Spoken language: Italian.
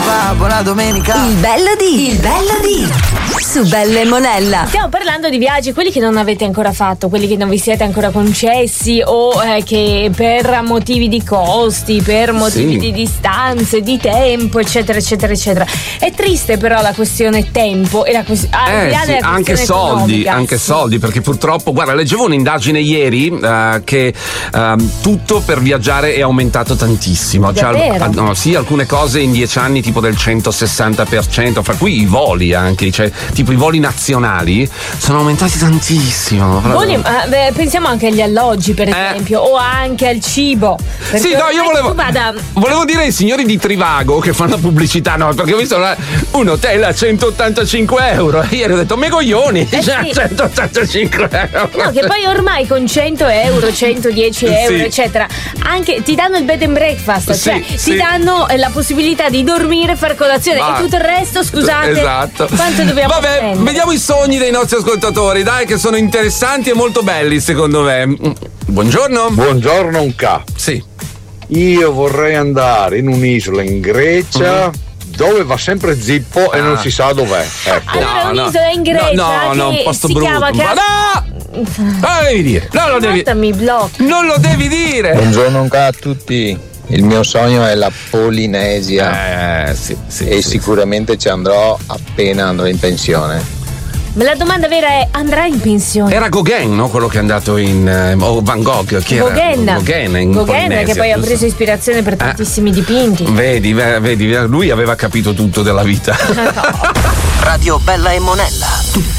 fa, buona domenica. Il bello di su Bello e Monella. Stiamo parlando di viaggi, quelli che non avete ancora fatto, quelli che non vi siete ancora concessi o che per motivi di costi, per motivi di distanze, di tempo, eccetera, eccetera, eccetera. È triste però la questione tempo e la questione anche soldi, perché purtroppo, guarda, leggevo un'indagine ieri che tutto per viaggiare è aumentato tantissimo. Davvero? Sì, alcune cose in 10 anni tipo del 160%, fra cui i voli anche, cioè tipo i voli nazionali sono aumentati tantissimo. Pensiamo anche agli alloggi, per esempio, o anche al cibo. Sì, no, io volevo dire ai signori di Trivago che fanno pubblicità, no, perché ho visto un hotel a 185 euro e ieri ho detto megoglioni, 185 euro. No, che poi ormai con 100 euro, 110 euro, eccetera, anche ti danno il bed and breakfast, cioè ti danno la possibilità di dormire, far colazione e tutto il resto, scusate. Esatto. Quanto dobbiamo spendere? Vediamo i sogni dei nostri ascoltatori, dai, che sono interessanti e molto belli, secondo me. Buongiorno. Buongiorno, un K. Sì. Io vorrei andare in un'isola in Grecia dove va sempre zippo e non si sa dov'è. Ecco. Allora, un'isola in Grecia un posto si brutto. chiama Non lo devi dire. Non lo devi dire. Buongiorno a tutti. Il mio sogno è la Polinesia. Sicuramente ci andrò appena andrò in pensione. Ma la domanda vera è: andrà in pensione? Era Gauguin, no? Quello che è andato Van Gogh. Chi era? Gauguin, che poi ha preso ispirazione per tantissimi dipinti. Vedi, lui aveva capito tutto della vita. Radio Bella e Monella.